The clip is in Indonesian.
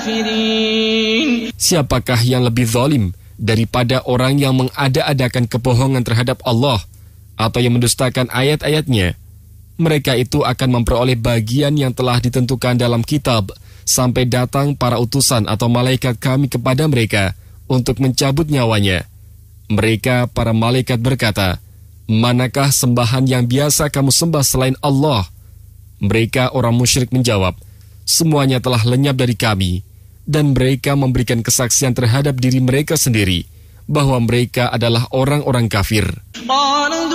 الكافرين. Siapakah yang lebih zalim daripada orang yang mengada-adakan kebohongan terhadap Allah atau yang mendustakan ayat-ayatnya? Mereka itu akan memperoleh bagian yang telah ditentukan dalam kitab sampai datang para utusan atau malaikat kami kepada mereka untuk mencabut nyawanya. Mereka, para malaikat berkata, "Manakah sembahan yang biasa kamu sembah selain Allah?" Mereka, orang musyrik, menjawab, "Semuanya telah lenyap dari kami." Dan mereka memberikan kesaksian terhadap diri mereka sendiri bahwa mereka adalah orang-orang kafir.